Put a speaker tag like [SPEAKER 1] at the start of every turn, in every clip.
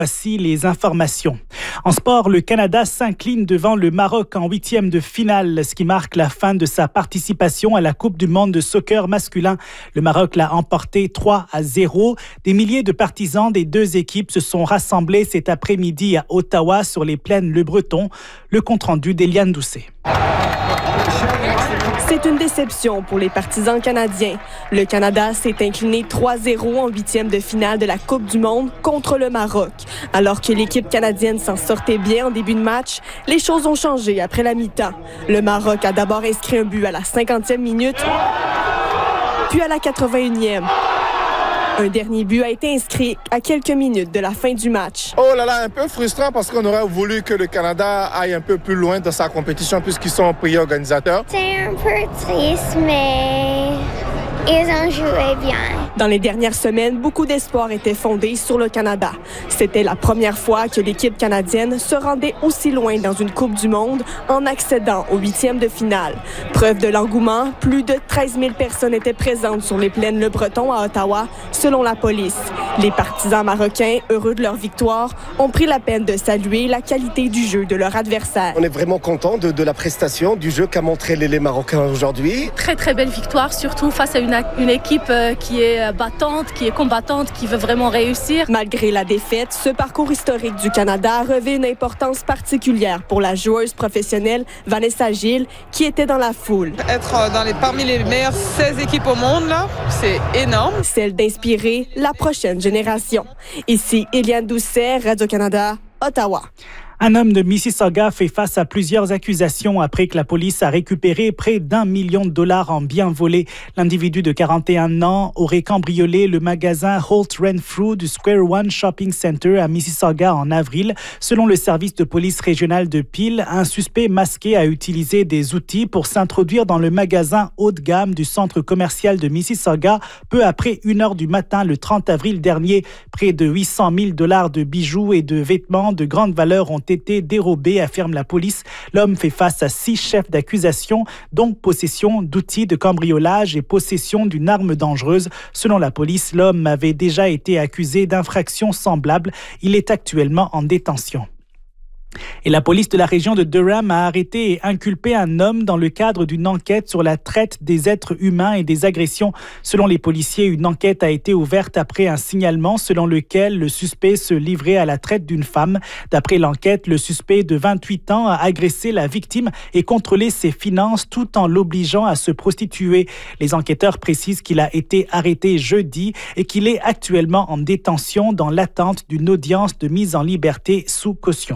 [SPEAKER 1] Voici les informations. En sport, le Canada s'incline devant le Maroc en 8e de finale, ce qui marque la fin de sa participation à la Coupe du monde de soccer masculin. Le Maroc l'a emporté 3-0. Des milliers de partisans des deux équipes se sont rassemblés cet après-midi à Ottawa sur les plaines Le Breton. Le compte-rendu d'Eliane Doucet.
[SPEAKER 2] C'est une déception pour les partisans canadiens. Le Canada s'est incliné 3-0 en 8e de finale de la Coupe du monde contre le Maroc. Alors que l'équipe canadienne s'en sortait bien en début de match, les choses ont changé après la mi-temps. Le Maroc a d'abord inscrit un but à la 50e minute, puis à la 81e. Un dernier but a été inscrit à quelques minutes de la fin du match.
[SPEAKER 3] Oh là là, un peu frustrant parce qu'on aurait voulu que le Canada aille un peu plus loin dans sa compétition puisqu'ils sont pays organisateurs.
[SPEAKER 4] C'est un peu triste, mais ils ont joué bien.
[SPEAKER 2] Dans les dernières semaines, beaucoup d'espoirs étaient fondés sur le Canada. C'était la première fois que l'équipe canadienne se rendait aussi loin dans une Coupe du monde en accédant aux 8e de finale. Preuve de l'engouement, plus de 13 000 personnes étaient présentes sur les plaines Le Breton à Ottawa, selon la police. Les partisans marocains, heureux de leur victoire, ont pris la peine de saluer la qualité du jeu de leur adversaire.
[SPEAKER 5] On est vraiment content de la prestation, du jeu qu'a montré les Marocains aujourd'hui.
[SPEAKER 6] Très très belle victoire, surtout face à une équipe qui est battante, qui est combattante, qui veut vraiment réussir.
[SPEAKER 2] Malgré la défaite, ce parcours historique du Canada revêt une importance particulière pour la joueuse professionnelle Vanessa Gilles, qui était dans la foule.
[SPEAKER 7] Être parmi les meilleures 16 équipes au monde, là, c'est énorme.
[SPEAKER 2] Celle d'inspirer la prochaine génération. Ici, Eliane Doucet, Radio-Canada, Ottawa.
[SPEAKER 1] Un homme de Mississauga fait face à plusieurs accusations après que la police a récupéré près d'1 million de dollars en biens volés. L'individu de 41 ans aurait cambriolé le magasin Holt Renfrew du Square One Shopping Center à Mississauga en avril. Selon le service de police régional de Peel, un suspect masqué a utilisé des outils pour s'introduire dans le magasin haut de gamme du centre commercial de Mississauga peu après 1h du matin le 30 avril dernier. Près de 800 000 dollars de bijoux et de vêtements de grande valeur ont été dérobés, affirme la police. L'homme fait face à 6 chefs d'accusation, dont possession d'outils de cambriolage et possession d'une arme dangereuse. Selon la police, l'homme avait déjà été accusé d'infractions semblables. Il est actuellement en détention. Et la police de la région de Durham a arrêté et inculpé un homme dans le cadre d'une enquête sur la traite des êtres humains et des agressions. Selon les policiers, une enquête a été ouverte après un signalement selon lequel le suspect se livrait à la traite d'une femme. D'après l'enquête, le suspect de 28 ans a agressé la victime et contrôlé ses finances tout en l'obligeant à se prostituer. Les enquêteurs précisent qu'il a été arrêté jeudi et qu'il est actuellement en détention dans l'attente d'une audience de mise en liberté sous caution.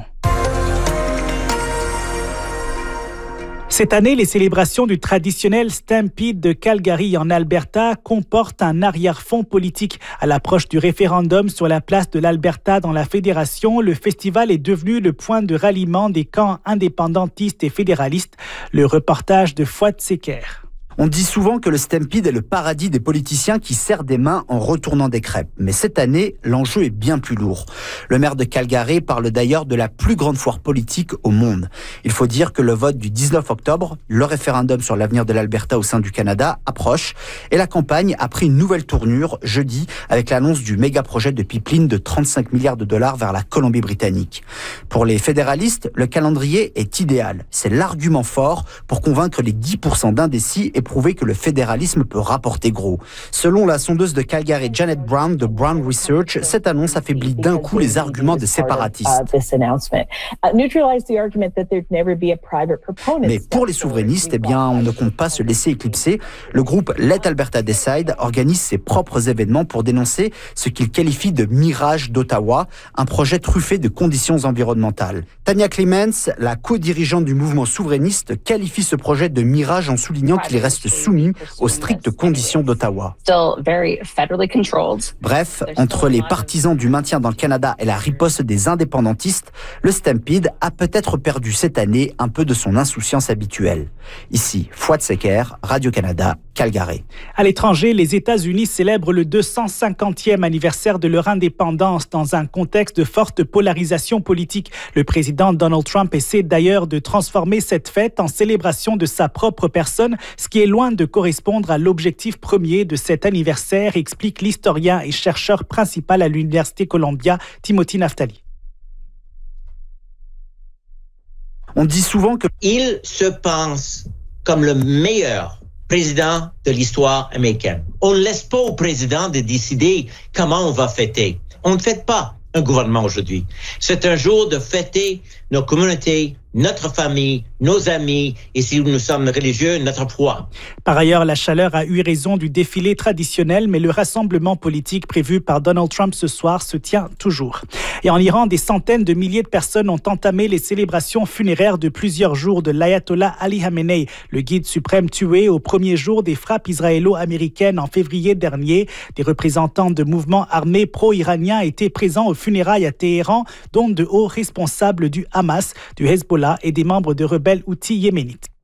[SPEAKER 1] Cette année, les célébrations du traditionnel Stampede de Calgary en Alberta comportent un arrière-fond politique. À l'approche du référendum sur la place de l'Alberta dans la fédération, le festival est devenu le point de ralliement des camps indépendantistes et fédéralistes. Le reportage de Fouad Seker.
[SPEAKER 8] On dit souvent que le Stampede est le paradis des politiciens qui serrent des mains en retournant des crêpes. Mais cette année, l'enjeu est bien plus lourd. Le maire de Calgary parle d'ailleurs de la plus grande foire politique au monde. Il faut dire que le vote du 19 octobre, le référendum sur l'avenir de l'Alberta au sein du Canada, approche. Et la campagne a pris une nouvelle tournure jeudi avec l'annonce du méga-projet de pipeline de 35 milliards de dollars vers la Colombie-Britannique. Pour les fédéralistes, le calendrier est idéal. C'est l'argument fort pour convaincre les 10% d'indécis et prouver que le fédéralisme peut rapporter gros. Selon la sondeuse de Calgary Janet Brown de Brown Research, cette annonce affaiblit d'un coup les arguments des séparatistes. Mais pour les souverainistes, eh bien, on ne compte pas se laisser éclipser. Le groupe Let Alberta Decide organise ses propres événements pour dénoncer ce qu'il qualifie de mirage d'Ottawa, un projet truffé de conditions environnementales. Tanya Clements, la co-dirigeante du mouvement souverainiste, qualifie ce projet de mirage en soulignant qu'il reste soumis aux strictes conditions d'Ottawa. Bref, entre les partisans du maintien dans le Canada et la riposte des indépendantistes, le Stampede a peut-être perdu cette année un peu de son insouciance habituelle. Ici, Fouad Seker, Radio-Canada, Calgary.
[SPEAKER 1] À l'étranger, les États-Unis célèbrent le 250e anniversaire de leur indépendance dans un contexte de forte polarisation politique. Le président Donald Trump essaie d'ailleurs de transformer cette fête en célébration de sa propre personne, ce qui est loin de correspondre à l'objectif premier de cet anniversaire, explique l'historien et chercheur principal à l'Université Columbia, Timothy Naftali.
[SPEAKER 8] On dit souvent
[SPEAKER 9] qu'il se pense comme le meilleur président de l'histoire américaine. On ne laisse pas au président de décider comment on va fêter. On ne fête pas un gouvernement aujourd'hui. C'est un jour de fêter nos communautés, notre famille, nos amis et si nous sommes religieux, notre foi.
[SPEAKER 1] Par ailleurs, la chaleur a eu raison du défilé traditionnel, mais le rassemblement politique prévu par Donald Trump ce soir se tient toujours. Et en Iran, des centaines de milliers de personnes ont entamé les célébrations funéraires de plusieurs jours de l'ayatollah Ali Khamenei, le guide suprême tué au premier jour des frappes israélo-américaines en février dernier. Des représentants de mouvements armés pro-iraniens étaient présents aux funérailles à Téhéran, dont de hauts responsables du Hamas, du Hezbollah et des membres de rebelles houthis yéménites.